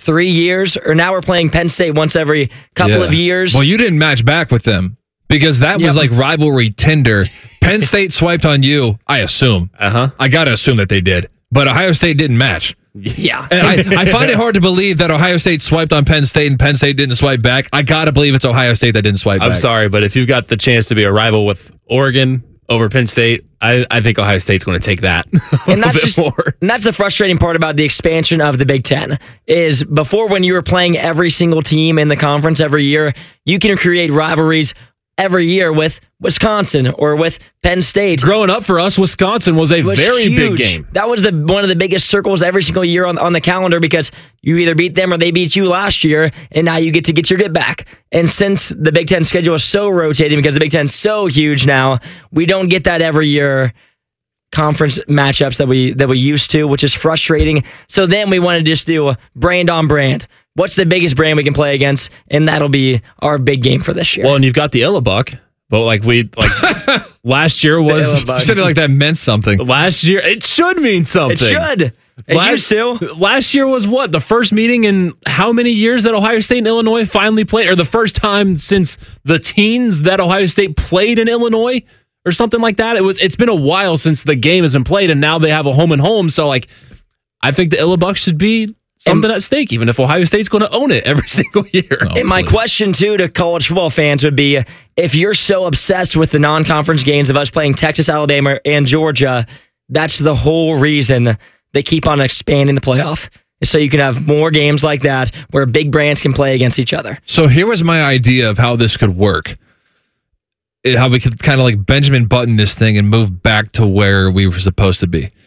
3 years, or now we're playing Penn State once every couple of years. Well, you didn't match back with them because that was like rivalry Tinder. Penn State swiped on you, I assume. I got to assume that they did. But Ohio State didn't match. Yeah. And I find it hard to believe that Ohio State swiped on Penn State and Penn State didn't swipe back. I got to believe it's Ohio State that didn't swipe back. I'm sorry, but if you've got the chance to be a rival with Oregon over Penn State, I think Ohio State's going to take that. And that's the frustrating part about the expansion of the Big Ten is before, when you were playing every single team in the conference every year, you can create rivalries every year with Wisconsin or with Penn State. Growing up for us, Wisconsin was a very huge. big game. That was one of the biggest circles every single year on the calendar because you either beat them or they beat you last year, and now you get your get back. And since the Big Ten schedule is so rotating because the Big Ten's so huge now, we don't get that every year conference matchups that we used to, which is frustrating. So then we want to just do a brand on brand. What's the biggest brand we can play against? And that'll be our big game for this year. Well, and you've got the Illabuck, but last year was... You said it like that meant something. Last year, it should mean something. It should. It used to. Last year was what? The first meeting in how many years that Ohio State and Illinois finally played? Or the first time since the teens that Ohio State played in Illinois? Or something like that. It's been a while since the game has been played, and now they have a home and home. So, I think the Illabuck should be something at stake, even if Ohio State's going to own it every single year. And my question, too, to college football fans would be, if you're so obsessed with the non-conference games of us playing Texas, Alabama, and Georgia, that's the whole reason they keep on expanding the playoff. So you can have more games like that where big brands can play against each other. So here was my idea of how this could work. How we could kind of like Benjamin Button this thing and move back to where we were supposed to be.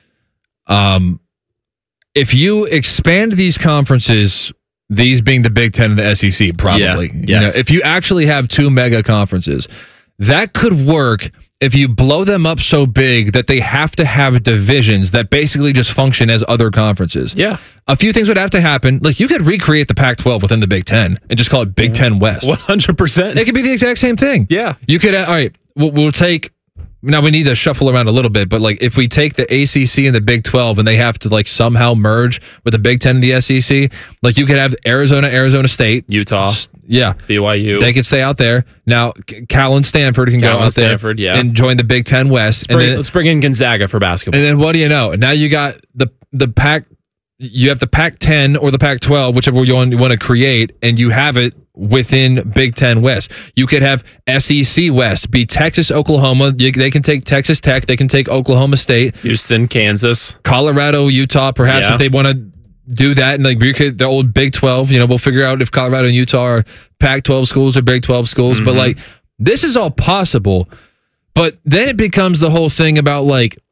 If you expand these conferences, these being the Big Ten and the SEC, probably. Yes. If you actually have two mega conferences, that could work if you blow them up so big that they have to have divisions that basically just function as other conferences. Yeah. A few things would have to happen. Like, you could recreate the Pac-12 within the Big Ten and just call it Big Ten West. 100%. It could be the exact same thing. Yeah. You could, all right, we'll take, now we need to shuffle around a little bit, but if we take the ACC and the Big 12 and they have to somehow merge with the Big 10 and the SEC, you could have Arizona State. Utah. Yeah. BYU. They could stay out there. Now, Cal and Stanford can go out there and join the Big 10 West. Let's bring in Gonzaga for basketball. And then what do you know? Now you got the Pac, you have the Pac-10 or the Pac-12, whichever you want to create, and you have it within Big Ten West. You could have SEC West be Texas, Oklahoma. They can take Texas Tech. They can take Oklahoma State. Houston, Kansas. Colorado, Utah, perhaps if they want to do that. And the old Big 12, we'll figure out if Colorado and Utah are Pac-12 schools or Big 12 schools. Mm-hmm. But this is all possible. But then it becomes the whole thing about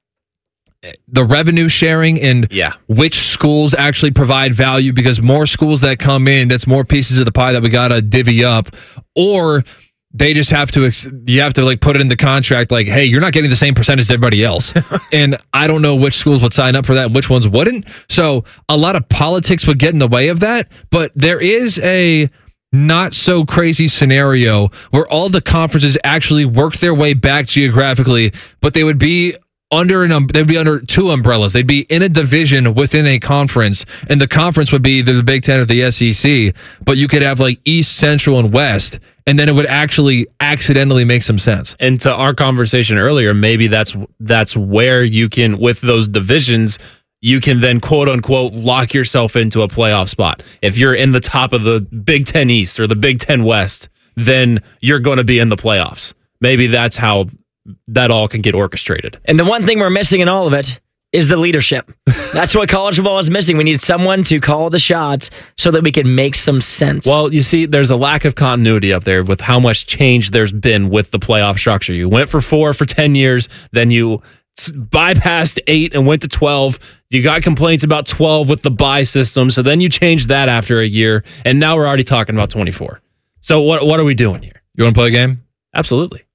the revenue sharing and which schools actually provide value, because more schools that come in, that's more pieces of the pie that we got to divvy up, or they just have to, you have to put it in the contract, hey, you're not getting the same percentage as everybody else. And I don't know which schools would sign up for that and which ones wouldn't. So a lot of politics would get in the way of that. But there is a not so crazy scenario where all the conferences actually work their way back geographically, but they would be they'd be under two umbrellas. They'd be in a division within a conference, and the conference would be either the Big Ten or the SEC, but you could have East, Central, and West, and then it would actually accidentally make some sense. And to our conversation earlier, maybe that's where you can, with those divisions, you can then quote unquote lock yourself into a playoff spot. If you're in the top of the Big Ten East or the Big Ten West, then you're going to be in the playoffs. Maybe that's how that all can get orchestrated. And the one thing we're missing in all of it is the leadership. That's what college football is missing. We need someone to call the shots so that we can make some sense. Well, you see, there's a lack of continuity up there with how much change there's been with the playoff structure. You went for 4 for 10 years, then you bypassed 8 and went to 12. You got complaints about 12 with the bye system, so then you changed that after a year, and now we're already talking about 24. So what are we doing here? You want to play a game? Absolutely.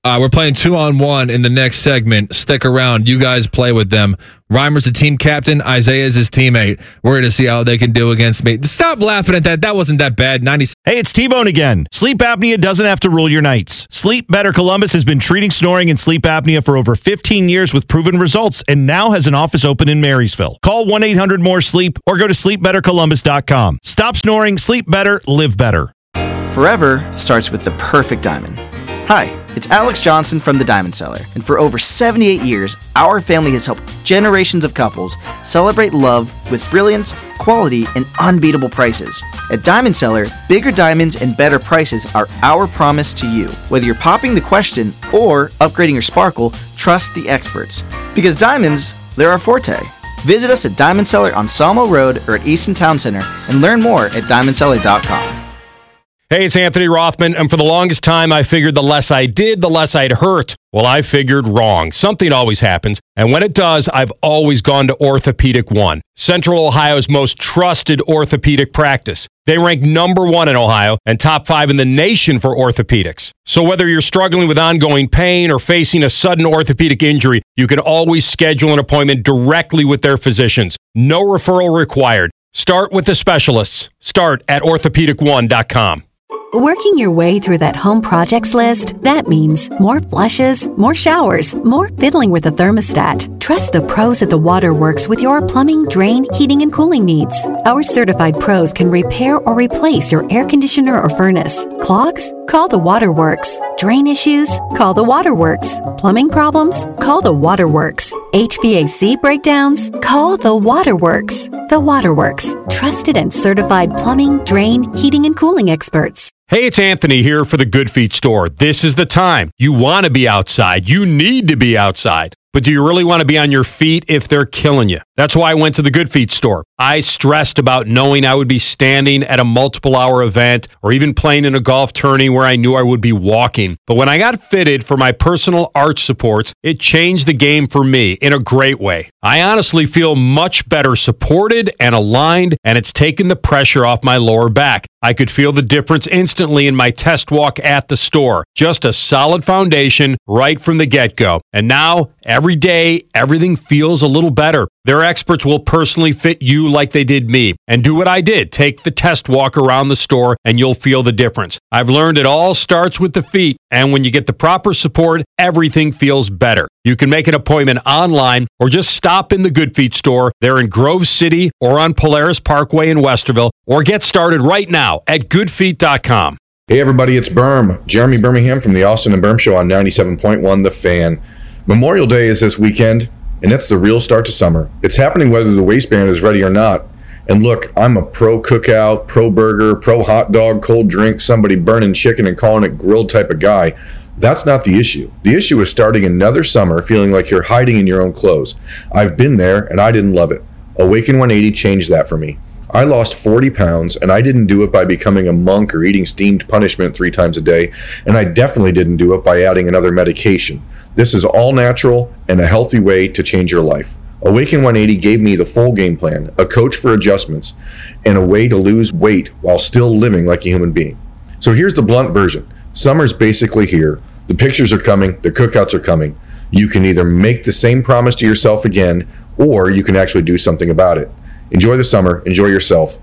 We're playing 2-on-1 in the next segment. Stick around. You guys play with them. Reimer's the team captain. Isaiah's his teammate. We're going to see how they can do against me. Stop laughing at that. That wasn't that bad. 90. Hey, it's T-Bone again. Sleep apnea doesn't have to rule your nights. Sleep Better Columbus has been treating snoring and sleep apnea for over 15 years with proven results and now has an office open in Marysville. Call 1-800-MORE-SLEEP or go to sleepbettercolumbus.com. Stop snoring, sleep better, live better. Forever starts with the perfect diamond. Hi, it's Alex Johnson from The Diamond Cellar, and for over 78 years, our family has helped generations of couples celebrate love with brilliance, quality, and unbeatable prices. At Diamond Cellar, bigger diamonds and better prices are our promise to you. Whether you're popping the question or upgrading your sparkle, trust the experts. Because diamonds, they're our forte. Visit us at Diamond Cellar on Sawmill Road or at Easton Town Center and learn more at diamondcellar.com. Hey, it's Anthony Rothman, and for the longest time, I figured the less I did, the less I'd hurt. Well, I figured wrong. Something always happens, and when it does, I've always gone to Orthopedic One, Central Ohio's most trusted orthopedic practice. They rank #1 in Ohio and top 5 in the nation for orthopedics. So whether you're struggling with ongoing pain or facing a sudden orthopedic injury, you can always schedule an appointment directly with their physicians. No referral required. Start with the specialists. Start at orthopedic1.com. Working your way through that home projects list, that means more flushes, more showers, more fiddling with the thermostat. Trust the pros at the Waterworks with your plumbing, drain, heating, and cooling needs. Our certified pros can repair or replace your air conditioner or furnace. Clogs? Call the Waterworks. Drain issues? Call the Waterworks. Plumbing problems? Call the Waterworks. HVAC breakdowns? Call the Waterworks. The Waterworks. Trusted and certified plumbing, drain, heating, and cooling experts. Hey, it's Anthony here for the Good Feet store. This is the time. You want to be outside. You need to be outside. But do you really want to be on your feet if they're killing you? That's why I went to the Good Feet store. I stressed about knowing I would be standing at a multiple-hour event or even playing in a golf tourney where I knew I would be walking. But when I got fitted for my personal arch supports, it changed the game for me in a great way. I honestly feel much better supported and aligned, and it's taken the pressure off my lower back. I could feel the difference instantly in my test walk at the store. Just a solid foundation right from the get-go. And now, every day, everything feels a little better. Their experts will personally fit you like they did me. And do what I did. Take the test walk around the store and you'll feel the difference. I've learned it all starts with the feet. And when you get the proper support, everything feels better. You can make an appointment online or just stop in the Good Feet store. They're in Grove City or on Polaris Parkway in Westerville. Or get started right now at goodfeet.com. Hey everybody, it's Jeremy Birmingham from the Austin and Berm Show on 97.1 The Fan. Memorial Day is this weekend, and it's the real start to summer. It's happening whether the waistband is ready or not. And look, I'm a pro cookout, pro burger, pro hot dog, cold drink, somebody burning chicken and calling it grilled type of guy. That's not the issue. The issue is starting another summer feeling like you're hiding in your own clothes. I've been there, and I didn't love it. Awaken 180 changed that for me. I lost 40 pounds, and I didn't do it by becoming a monk or eating steamed punishment 3 times a day, and I definitely didn't do it by adding another medication. This is all natural and a healthy way to change your life. Awaken 180 gave me the full game plan, a coach for adjustments, and a way to lose weight while still living like a human being. So here's the blunt version. Summer's basically here. The pictures are coming. The cookouts are coming. You can either make the same promise to yourself again, or you can actually do something about it. Enjoy the summer. Enjoy yourself.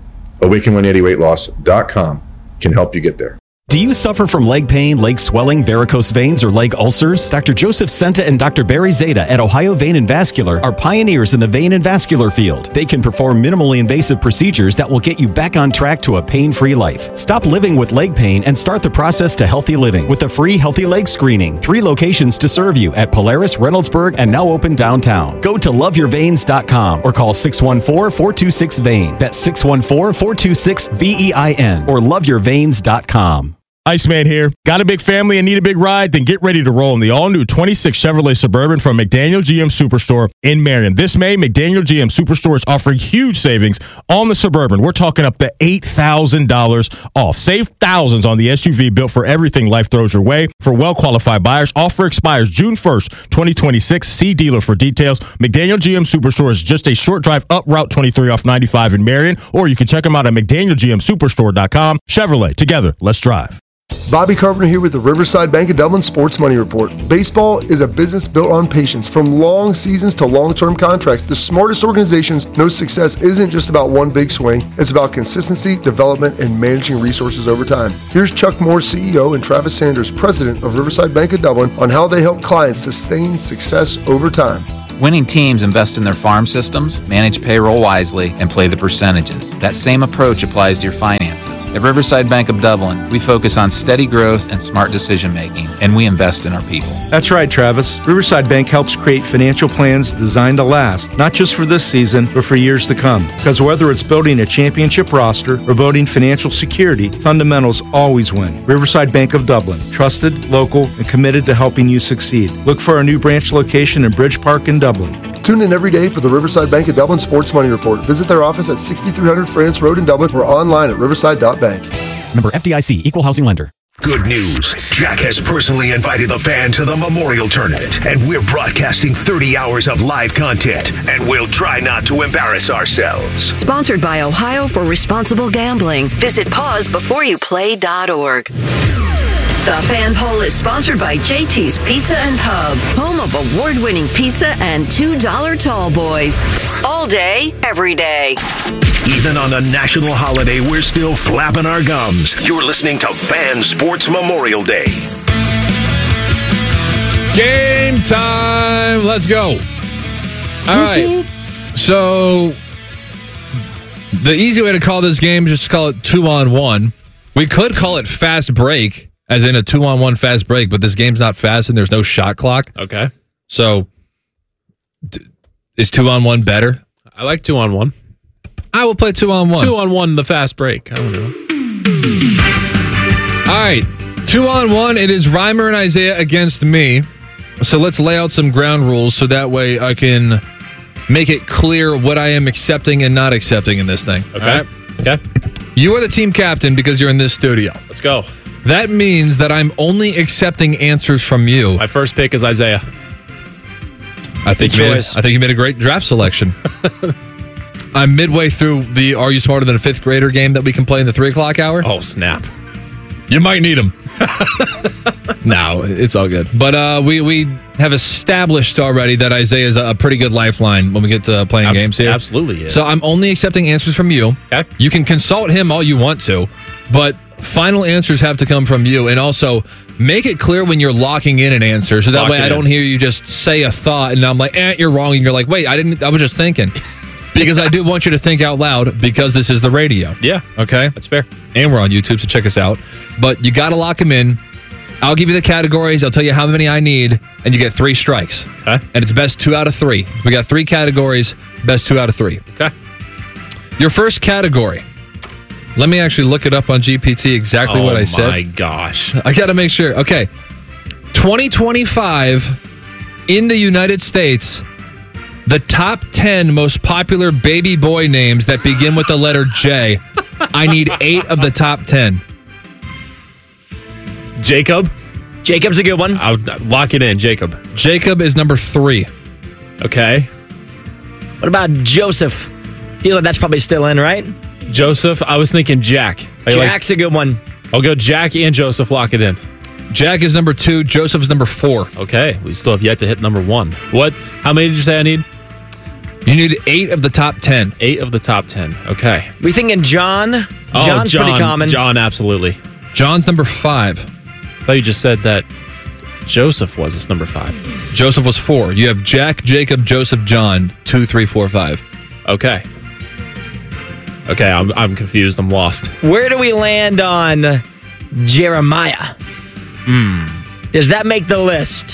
Awaken180weightloss.com can help you get there. Do you suffer from leg pain, leg swelling, varicose veins, or leg ulcers? Dr. Joseph Senta and Dr. Barry Zeta at Ohio Vein and Vascular are pioneers in the vein and vascular field. They can perform minimally invasive procedures that will get you back on track to a pain-free life. Stop living with leg pain and start the process to healthy living with a free Healthy Leg Screening. 3 locations to serve you at Polaris, Reynoldsburg, and now open downtown. Go to loveyourveins.com or call 614-426-VEIN. That's 614-426-VEIN or loveyourveins.com. Iceman here. Got a big family and need a big ride? Then get ready to roll in the all-new 26 Chevrolet Suburban from McDaniel GM Superstore in Marion. This May, McDaniel GM Superstore is offering huge savings on the Suburban. We're talking up to $8,000 off. Save thousands on the SUV built for everything life throws your way. For well-qualified buyers, offer expires June 1st, 2026. See dealer for details. McDaniel GM Superstore is just a short drive up Route 23 off 95 in Marion, or you can check them out at McDanielGMSuperstore.com. Chevrolet, together, let's drive. Bobby Carpenter here with the Riverside Bank of Dublin Sports Money Report. Baseball is a business built on patience. From long seasons to long-term contracts, the smartest organizations know success isn't just about one big swing. It's about consistency, development, and managing resources over time. Here's Chuck Moore, CEO, and Travis Sanders, President of Riverside Bank of Dublin, on how they help clients sustain success over time. Winning teams invest in their farm systems, manage payroll wisely, and play the percentages. That same approach applies to your finances. At Riverside Bank of Dublin, we focus on steady growth and smart decision making, and we invest in our people. That's right, Travis. Riverside Bank helps create financial plans designed to last, not just for this season, but for years to come. Because whether it's building a championship roster or building financial security, fundamentals always win. Riverside Bank of Dublin, trusted, local, and committed to helping you succeed. Look for our new branch location in Bridge Park in Dublin. Tune in every day for the Riverside Bank of Dublin Sports Money Report. Visit their office at 6300 France Road in Dublin or online at riverside.bank. Member FDIC, Equal Housing Lender. Good news. Jack has personally invited the fan to the Memorial Tournament, and we're broadcasting 30 hours of live content, and we'll try not to embarrass ourselves. Sponsored by Ohio for Responsible Gambling. Visit pausebeforeyouplay.org. The Fan Poll is sponsored by JT's Pizza and Pub, home of award-winning pizza and $2 tall boys. All day, every day. Even on a national holiday, we're still flapping our gums. You're listening to Fan Sports Memorial Day. Game time. Let's go. All right. So the easy way to call this game is just to call it 2-on-1. We could call it fast break, as in a 2-on-1 fast break, but this game's not fast and there's no shot clock. Okay. So is 2-on-1 better? I like 2-on-1. I will play 2-on-1. 2-on-1, the fast break. I don't know. All right. 2-on-1. It is Reimer and Isaiah against me. So let's lay out some ground rules so that way I can make it clear what I am accepting and not accepting in this thing. Okay. All right? Okay. You are the team captain because you're in this studio. Let's go. That means that I'm only accepting answers from you. My first pick is Isaiah. I think you made a great draft selection. I'm midway through the Are You Smarter Than a Fifth Grader game that we can play in the 3 o'clock hour. Oh, snap. You might need them. No, it's all good. But we have established already that Isaiah is a pretty good lifeline when we get to playing games here. Absolutely is. So I'm only accepting answers from you. Okay. You can consult him all you want to, but final answers have to come from you. And also, make it clear when you're locking in an answer, so that way I don't hear you just say a thought and I'm like, you're wrong. And you're like, wait, I was just thinking. Because I do want you to think out loud because this is the radio. Yeah. Okay? That's fair. And we're on YouTube, so check us out. But you got to lock them in. I'll give you the categories. I'll tell you how many I need, and you get 3 strikes. Okay. And it's best 2 out of 3. We got 3 categories, best 2 out of 3. Okay. Your first category. Let me actually look it up on GPT exactly what I said. Oh, my gosh. I got to make sure. Okay. 2025 in the United States, the top 10 most popular baby boy names that begin with the letter J. I need 8 of the top 10. Jacob? Jacob's a good one. I'll lock it in, Jacob. Jacob is number 3. Okay. What about Joseph? Feel like that's probably still in, right? Joseph, I was thinking Jack. Jack's a good one. I'll go Jack and Joseph, lock it in. Jack is number 2. Joseph is number 4. Okay. We still have yet to hit number 1. What? How many did you say I need? You need 8 of the top 10. 8 of the top 10. Okay. We thinking John? John's pretty common. John, absolutely. John's number 5. I thought you just said that Joseph was number 5. Joseph was 4. You have Jack, Jacob, Joseph, John, 2, 3, 4, 5. Okay. Okay, I'm confused. I'm lost. Where do we land on Jeremiah? Does that make the list?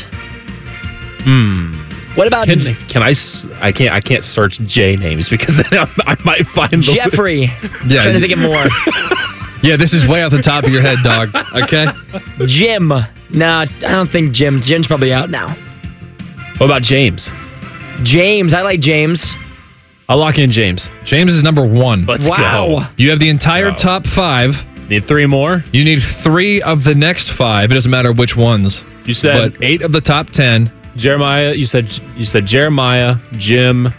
What about can I can't search J names because then I might find the Jeffrey? Yeah, trying to think of more. Yeah, this is way off the top of your head, dog. Okay. Jim. No, I don't think Jim. Jim's probably out now. What about James? James. I like James. I'll lock in James. James is number 1. Let's go. You have the entire top 5. Need 3 more? You need 3 of the next 5. It doesn't matter which ones. You said but 8 of the top 10. Jeremiah. You said Jeremiah, Jim,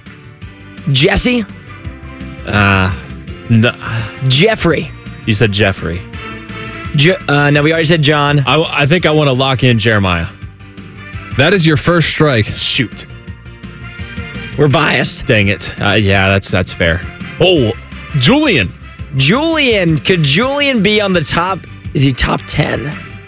Jesse. No. Jeffrey. You said Jeffrey. No, we already said John. I think I want to lock in Jeremiah. That is your first strike. Shoot. We're biased. Dang it. Yeah, that's fair. Oh, Julian. Julian. Could Julian be on the top? Is he top 10?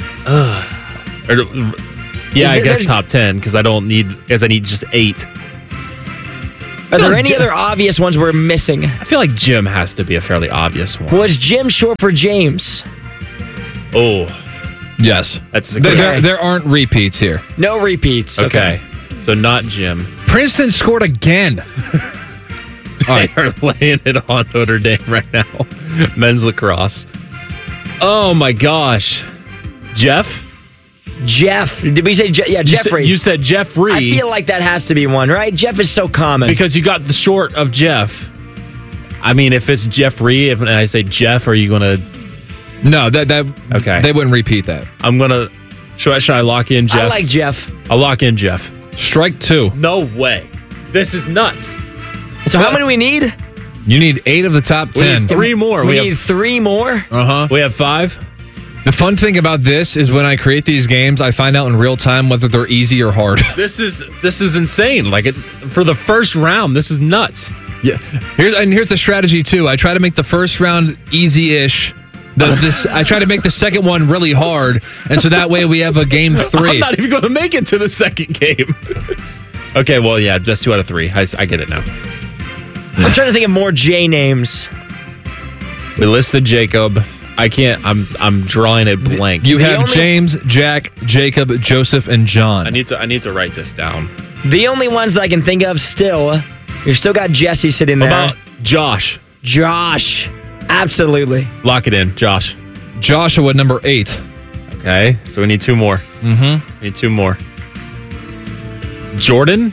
Yeah, I guess top 10 because I need just 8. Are there any other obvious ones we're missing? I feel like Jim has to be a fairly obvious one. Was Jim short for James? Oh, yes. That's there aren't repeats here. No repeats. Okay. So not Jim. Princeton scored again. They are laying it on Notre Dame right now. Men's lacrosse. Oh my gosh. Jeff? Did we say Jeffrey? You said Jeffrey. I feel like that has to be one, right? Jeff is so common. Because you got the short of Jeff. I mean, if it's Jeffrey, and I say Jeff, are you going to... No, that okay. They wouldn't repeat that. I'm going to... Should I lock in Jeff? I like Jeff. I'll lock in Jeff. Strike 2. No way. This is nuts. So how many do we need? You need 8 of the top 10. We need 3 more. We need 3 more? Uh-huh. We have 5. The fun thing about this is when I create these games, I find out in real time whether they're easy or hard. This is insane. Like for the first round, this is nuts. Yeah. Here's the strategy too. I try to make the first round easy-ish. I try to make the second one really hard, and so that way we have a game 3. I'm not even going to make it to the second game. Okay, well, yeah, just 2 out of 3. I get it now. I'm trying to think of more J names. We listed Jacob. I can't. I'm drawing a blank. You have James, Jack, Jacob, Joseph, and John. I need to write this down. The only ones that I can think of still, you've still got Jesse sitting there. What about Josh? Josh. Absolutely. Lock it in, Josh. Joshua, number 8. Okay, so we need 2 more. Mm-hmm. We need 2 more. Jordan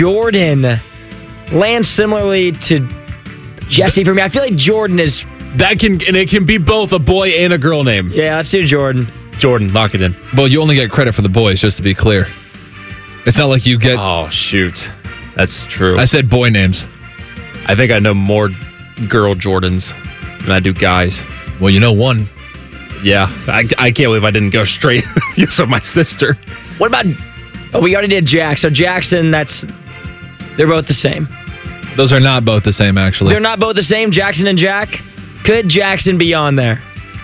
lands similarly to Jesse for me. I feel like Jordan is... it can be both a boy and a girl name. Yeah, let's do Jordan. Jordan, lock it in. Well, you only get credit for the boys, just to be clear. It's not like you get... Oh, shoot. That's true. I said boy names. I think I know more girl Jordans than I do guys. Well, you know one. Yeah. I can't believe I didn't go straight. So my sister. What about... Oh, we already did Jack. So Jackson, they're both the same. Those are not both the same, actually. They're not both the same, Jackson and Jack? Could Jackson be on there?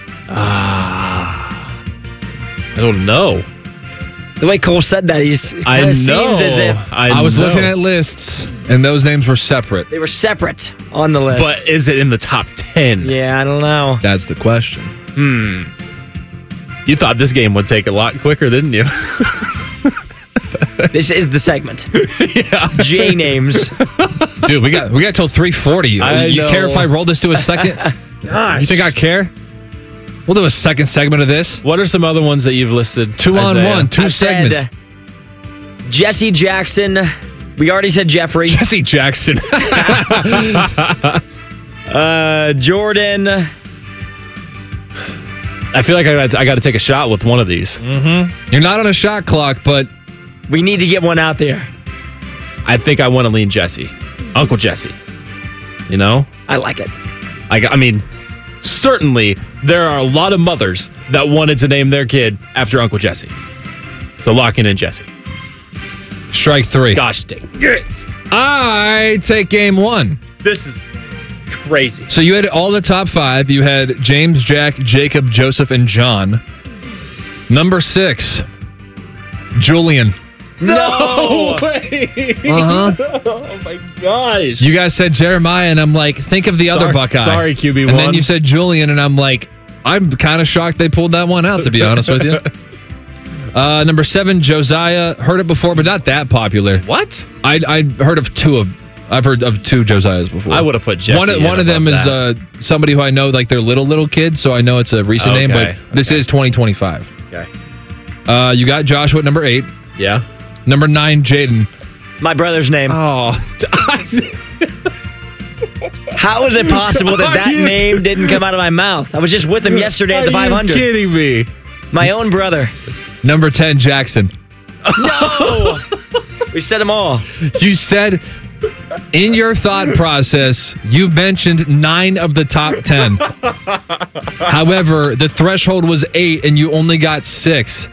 I don't know. The way Cole said that, kind of seems as if... I was looking at lists, and those names were separate. They were separate on the list. But is it in the top 10? Yeah, I don't know. That's the question. You thought this game would take a lot quicker, didn't you? This is the segment. Yeah. J names. Dude, we got till 3:40. You care if I roll this to a second? Gosh. You think I care? We'll do a second segment of this. What are some other ones that you've listed? 2 on 1, 2 segments. Jesse Jackson. We already said Jeffrey. Jesse Jackson. Jordan. I feel like I got to take a shot with one of these. Mm-hmm. You're not on a shot clock, but we need to get one out there. I think I want to lean Jesse. Uncle Jesse. You know? I like it. I mean, certainly there are a lot of mothers that wanted to name their kid after Uncle Jesse. So locking in Jesse. Strike 3. Gosh dang it. I take game 1. This is crazy. So you had all the top 5. You had James, Jack, Jacob, Joseph, and John. Number 6, Julian. No way. Uh-huh. Oh my gosh. You guys said Jeremiah, and I'm like, think of the other Buckeye. Sorry, QB1. And then you said Julian, and I'm like, I'm kind of shocked they pulled that one out, to be honest with you. Number 7, Josiah. Heard it before, but not that popular. What? I've heard of 2 Josiahs before. I would have put Jesse. One of them is somebody who I know, like their little kid, so I know it's a recent name, but this is 2025. Okay. You got Joshua at number 8. Yeah. Number 9, Jaden. My brother's name. Oh. How is it possible that name didn't come out of my mouth? I was just with him yesterday at the 500. Are you kidding me? My own brother. Number 10, Jackson. No! We said them all. You said In your thought process, you mentioned 9 of the top 10. However, the threshold was 8 and you only got 6.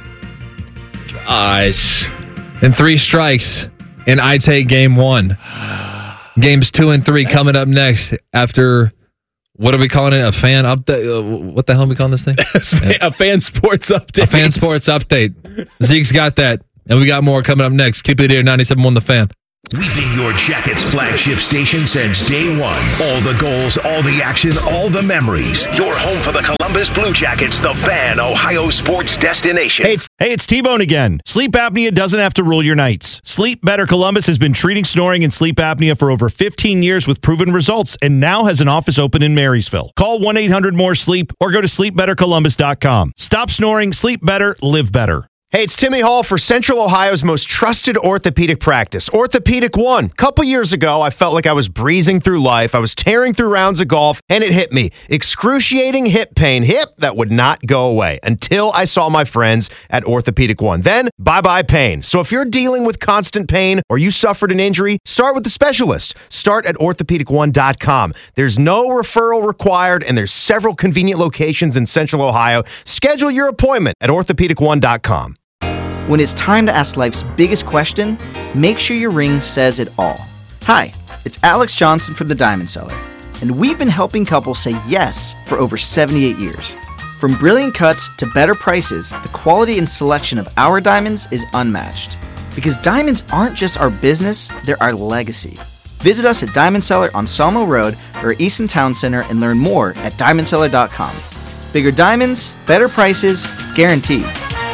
Gosh. And 3 strikes. And I take game 1. Games 2 and 3 coming up next after, what are we calling it? A fan update? What the hell are we calling this thing? A fan sports update. A fan sports update. Zeke's got that. And we got more coming up next. Keep it here, 97.1 The Fan. We've been your Jackets flagship station since day one. All the goals, all the action, all the memories. Your home for the Columbus Blue Jackets, the Fan, Ohio sports destination. Hey, it's T-Bone again. Sleep apnea doesn't have to rule your nights. Sleep Better Columbus has been treating snoring and sleep apnea for over 15 years with proven results and now has an office open in Marysville. Call 1-800-MORE-SLEEP or go to sleepbettercolumbus.com. Stop snoring, sleep better, live better. Hey, it's Timmy Hall for Central Ohio's most trusted orthopedic practice, Orthopedic One. A couple years ago, I felt like I was breezing through life. I was tearing through rounds of golf, and it hit me. Excruciating hip pain. Hip that would not go away until I saw my friends at Orthopedic One. Then, bye-bye pain. So if you're dealing with constant pain or you suffered an injury, start with the specialist. Start at orthopedic1.com. There's no referral required, and there's several convenient locations in Central Ohio. Schedule your appointment at orthopedic1.com. When it's time to ask life's biggest question, make sure your ring says it all. Hi, it's Alex Johnson from the Diamond Cellar, and we've been helping couples say yes for over 78 years. From brilliant cuts to better prices, the quality and selection of our diamonds is unmatched. Because diamonds aren't just our business, they're our legacy. Visit us at Diamond Cellar on Sawmill Road or Easton Town Center and learn more at diamondcellar.com. Bigger diamonds, better prices, guaranteed.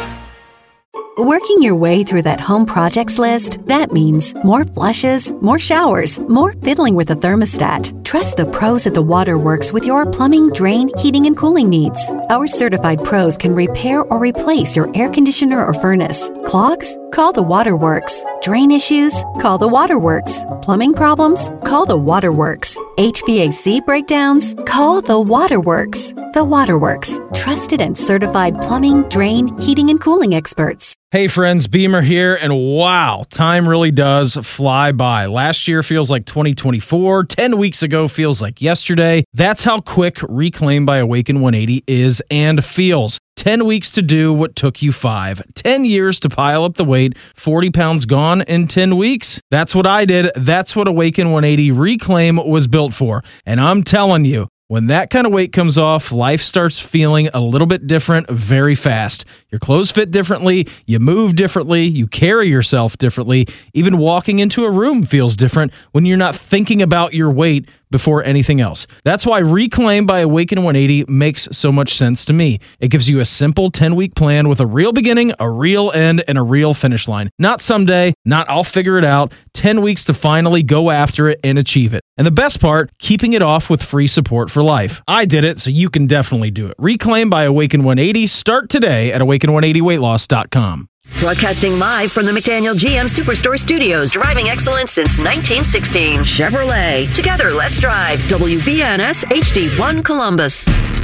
Working your way through that home projects list, that means more flushes, more showers, more fiddling with the thermostat. Trust the pros at the Waterworks with your plumbing, drain, heating, and cooling needs. Our certified pros can repair or replace your air conditioner or furnace. Clogs? Call the Waterworks. Drain issues? Call the Waterworks. Plumbing problems? Call the Waterworks. HVAC breakdowns? Call the Waterworks. The Waterworks. Trusted and certified plumbing, drain, heating, and cooling experts. Hey friends, Beamer here, and wow, time really does fly by. Last year feels like 2024, 10 weeks ago feels like yesterday. That's how quick Reclaim by Awaken 180 is and feels. 10 weeks to do what took you 5. 10 years to pile up the weight, 40 pounds gone in 10 weeks. That's what I did. That's what Awaken 180 Reclaim was built for. And I'm telling you, when that kind of weight comes off, life starts feeling a little bit different very fast. Your clothes fit differently, you move differently, you carry yourself differently. Even walking into a room feels different when you're not thinking about your weight before anything else. That's why Reclaim by Awaken 180 makes so much sense to me. It gives you a simple 10-week plan with a real beginning, a real end, and a real finish line. Not someday, not I'll figure it out. 10 weeks to finally go after it and achieve it. And the best part, keeping it off with free support for life. I did it, so you can definitely do it. Reclaim by Awaken 180. Start today at awaken180weightloss.com. Broadcasting live from the McDaniel GM Superstore Studios, driving excellence since 1916. Chevrolet. Together, let's drive. WBNS HD1 Columbus.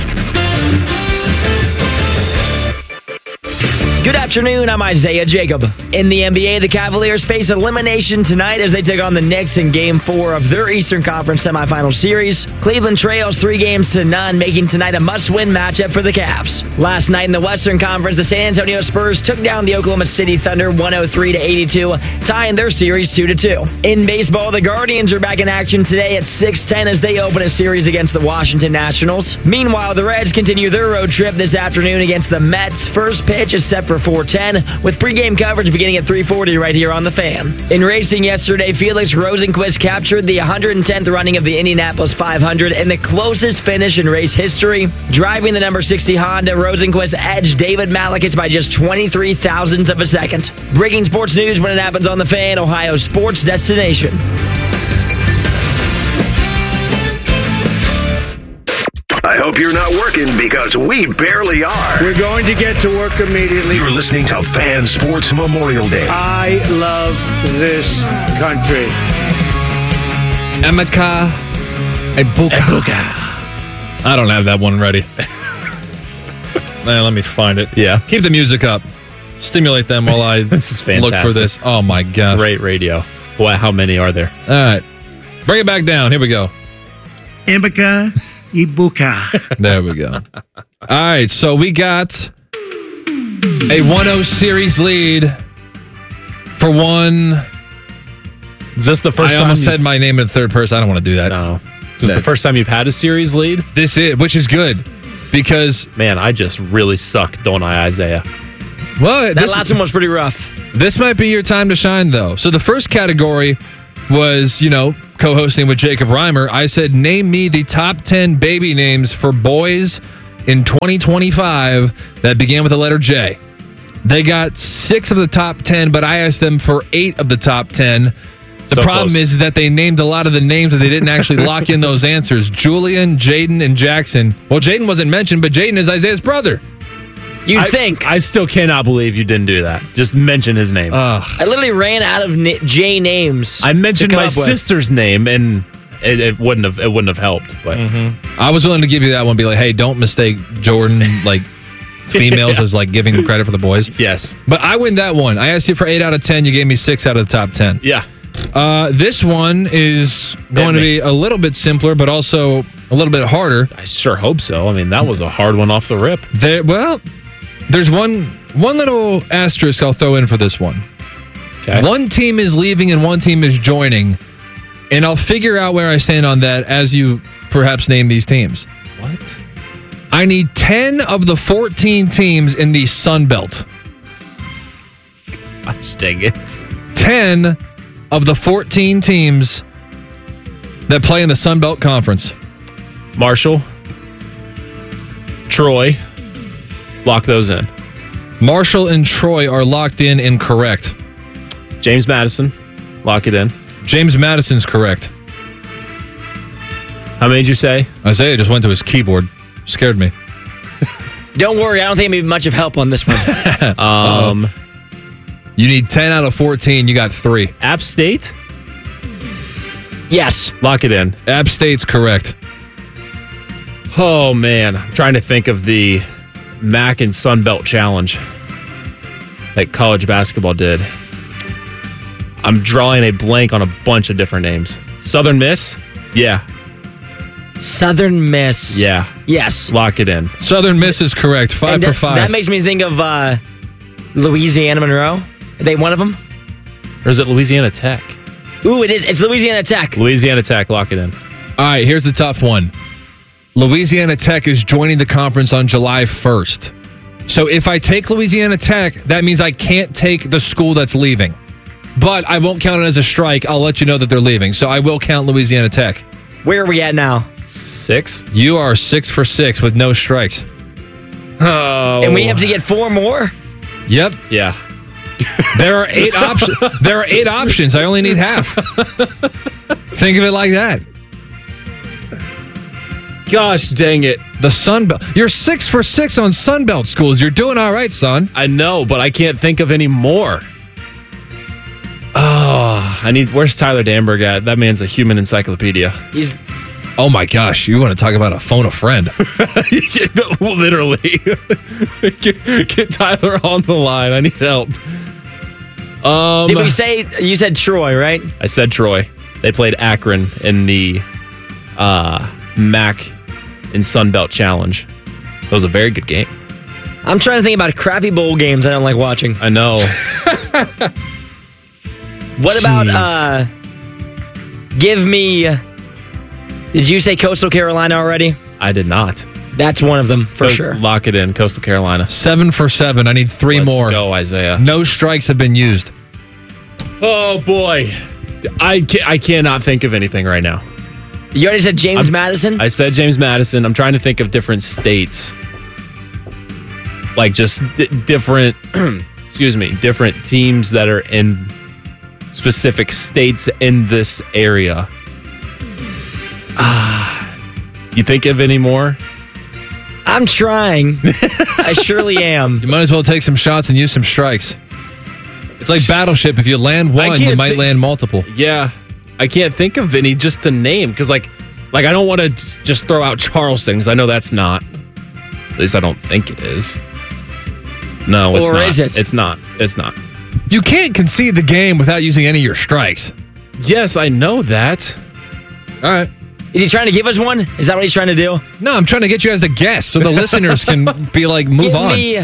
Good afternoon, I'm Isaiah Jacob. In the NBA, the Cavaliers face elimination tonight as they take on the Knicks in Game 4 of their Eastern Conference semifinal series. Cleveland trails 3-0, making tonight a must-win matchup for the Cavs. Last night in the Western Conference, the San Antonio Spurs took down the Oklahoma City Thunder 103-82, tying their series 2-2. In baseball, the Guardians are back in action today at 6:10 as they open a series against the Washington Nationals. Meanwhile, the Reds continue their road trip this afternoon against the Mets. First pitch is set for 4:10, with pregame coverage beginning at 3:40 right here on The Fan. In racing yesterday, Felix Rosenqvist captured the 110th running of the Indianapolis 500 in the closest finish in race history. Driving the number 60 Honda, Rosenqvist edged David Malakis by just 23 thousandths of a second. Breaking sports news when it happens on The Fan, Ohio's sports destination. I hope you're not working because we barely are. We're going to get to work immediately. You're listening to Fan Sports Memorial Day. I love this country. Emeka Egbuka. I don't have that one ready. Let me find it. Yeah. Keep the music up. Stimulate them while I This is fantastic. look for this. Oh, my God. Great radio. Boy, how many are there? All right. Bring it back down. Here we go. Emeka Ibuka. There we go. All right. So we got a 1-0 series lead for one. Is this the first time? I almost said my name in third person. I don't want to do that. No. Is this the first time you've had a series lead? This is, which is good because, man, I just really suck, don't I, Isaiah? Well, that last one was pretty rough. This might be your time to shine, though. So the first category was, co-hosting with Jacob Reimer. I said, name me the top 10 baby names for boys in 2025 that began with the letter J. They got 6 of the top 10, but I asked them for 8 of the top 10. The problem is that they named a lot of the names that they didn't actually lock in those answers. Julian, Jaden, and Jackson. Well, Jaden wasn't mentioned, but Jaden is Isaiah's brother. You'd think. I still cannot believe you didn't do that. Just mention his name. I literally ran out of J names. I mentioned my sister's name, and it wouldn't have helped. But I was willing to give you that one. Be like, hey, don't mistake Jordan females as giving credit for the boys. Yes, but I win that one. I asked you for 8 out of 10. You gave me 6 out of the top 10. Yeah. This one is going to be a little bit simpler, but also a little bit harder. I sure hope so. I mean, that was a hard one off the rip. There's one little asterisk I'll throw in for this one. Okay. One team is leaving and one team is joining, and I'll figure out where I stand on that as you perhaps name these teams. What? I need 10 of the 14 teams in the Sun Belt. Gosh dang it. 10 of the 14 teams that play in the Sun Belt Conference. Marshall, Troy, lock those in. Marshall and Troy are locked in and correct. James Madison, lock it in. James Madison's correct. How many did you say? Isaiah just went to his keyboard. Scared me. Don't worry, I don't think I need much of help on this one. You need 10 out of 14. You got 3. App State? Yes. Lock it in. App State's correct. Oh, man. I'm trying to think of the MAC and Sun Belt Challenge that college basketball did. I'm drawing a blank on a bunch of different names. Southern Miss? Yeah. Southern Miss. Yeah. Yes. Lock it in. Southern Miss is correct. 5 for 5. That makes me think of Louisiana Monroe. Are they one of them? Or is it Louisiana Tech? Ooh, it is. It's Louisiana Tech. Louisiana Tech, lock it in. All right, here's the tough one. Louisiana Tech is joining the conference on July 1st. So if I take Louisiana Tech, that means I can't take the school that's leaving. But I won't count it as a strike. I'll let you know that they're leaving. So I will count Louisiana Tech. Where are we at now? 6? You are 6 for 6 with no strikes. Oh. And we have to get 4 more? Yep. Yeah. There are 8 options. There are 8 options. I only need half. Think of it like that. Gosh dang it. The Sun Belt. You're 6 for 6 on Sun Belt schools. You're doing all right, son. I know, but I can't think of any more. Oh, where's Tyler Danberg at? That man's a human encyclopedia. Oh my gosh, you want to talk about a phone a friend. Literally. Get Tyler on the line. I need help. Did we say, you said Troy, right? I said Troy. They played Akron in the MAC and Sun Belt Challenge. That was a very good game. I'm trying to think about crappy bowl games I don't like watching. I know. What about, give me, did you say Coastal Carolina already? I did not. That's one of them, for sure. Lock it in, Coastal Carolina. 7 for 7. I need 3 more. Let's go, Isaiah. No strikes have been used. Oh, boy. I cannot think of anything right now. You already said James Madison? I said James Madison. I'm trying to think of different states. Like just different, different teams that are in specific states in this area. You think of any more? I'm trying. I surely am. You might as well take some shots and use some strikes. It's like Battleship. If you land one, you might land multiple. Yeah. I can't think of any just to name because like I don't want to just throw out Charleston because I know that's not. At least I don't think it is. No, it's not. Or is it? It's not. It's not. You can't concede the game without using any of your strikes. Yes, I know that. All right. Is he trying to give us one? Is that what he's trying to do? No, I'm trying to get you guys to guess so the listeners can be like, move Give on. me-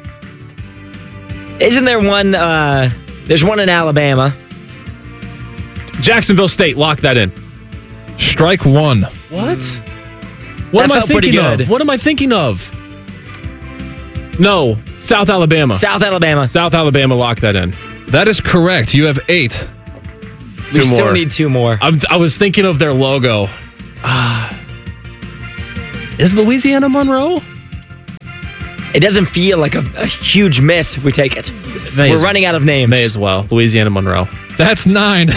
Isn't there one? There's one in Alabama. Jacksonville State, lock that in. Strike one. What? That What am I felt pretty thinking of? good. What am I thinking of? No, South Alabama. South Alabama. South Alabama, lock that in. That is correct. You have 8. We still need 2 more. I was thinking of their logo. Is Louisiana Monroe? It doesn't feel like a huge miss if we take it. We're running out of names. May as well. Louisiana Monroe. That's 9.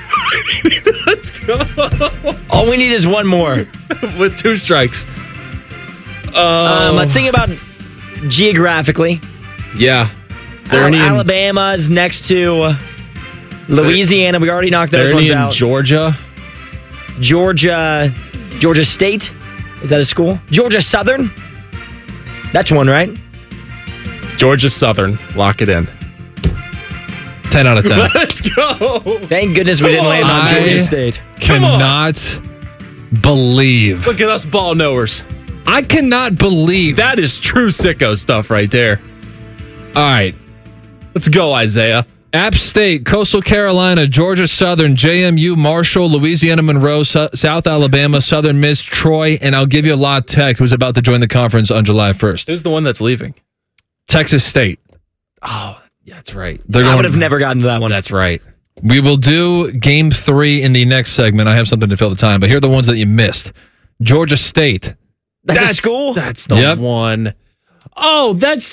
Let's go. All we need is one more. With 2 strikes. Let's think about geographically. Yeah. Is there any in- Alabama's next to Louisiana. We already knocked those ones out. Georgia? Georgia State? Is that a school? Georgia Southern? That's one, right? Georgia Southern. Lock it in. 10 out of 10. Let's go. Thank goodness we didn't land on Georgia State. Cannot believe. Look at us ball knowers. I cannot believe. That is true sicko stuff right there. All right. Let's go, Isaiah. App State, Coastal Carolina, Georgia Southern, JMU, Marshall, Louisiana Monroe, South Alabama, Southern Miss, Troy, and I'll give you La Tech, who's about to join the conference on July 1st. Who's the one that's leaving? Texas State. Oh, yeah, that's right. I would have never gotten to that one. That's right. We will do game 3 in the next segment. I have something to fill the time, but here are the ones that you missed. Georgia State. That's a school? That's the one. Oh, that's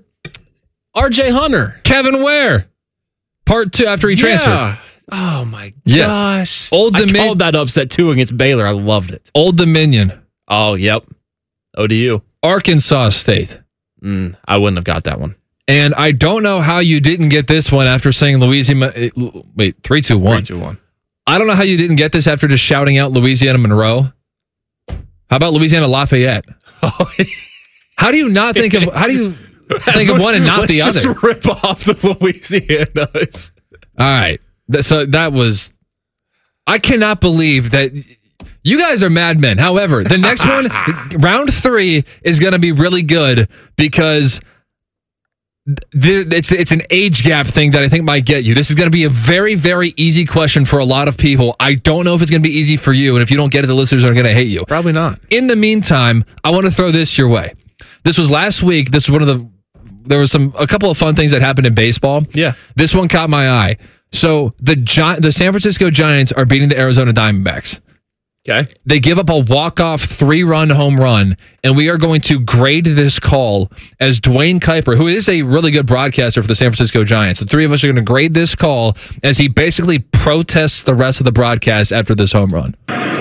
RJ Hunter. Kevin Ware. Part 2 after he transferred. Oh, my Yes. gosh. Old I Dominion. called that upset, too, against Baylor. I loved it. Old Dominion. Oh, yep. ODU. Arkansas State. I wouldn't have got that one. And I don't know how you didn't get this one after saying Louisiana. Wait, 3, 2, 1. 3, 2, 1. I don't know how you didn't get this after just shouting out Louisiana Monroe. How about Louisiana Lafayette? How do you not think of? How do you think of one and not the other? Let's just rip off the Louisianas. All right. So that was. I cannot believe that. You guys are madmen. However, the next one, round 3, is going to be really good because it's an age gap thing that I think might get you. This is going to be a very, very easy question for a lot of people. I don't know if it's going to be easy for you, and if you don't get it, the listeners are going to hate you. Probably not. In the meantime, I want to throw this your way. This was last week. This was there was a couple of fun things that happened in baseball. Yeah. This one caught my eye. So the San Francisco Giants are beating the Arizona Diamondbacks. Okay. They give up a walk-off 3-run home run, and we are going to grade this call as Dwayne Kuiper, who is a really good broadcaster for the San Francisco Giants. The 3 of us are going to grade this call as he basically protests the rest of the broadcast after this home run.